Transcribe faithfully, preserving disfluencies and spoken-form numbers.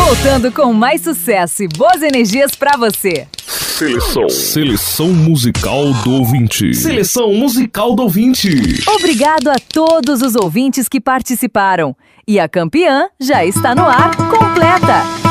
Voltando com mais sucesso e boas energias pra você. Seleção. Seleção musical do ouvinte. Seleção musical do ouvinte. Obrigado a todos os ouvintes que participaram. E a campeã já está no ar, completa.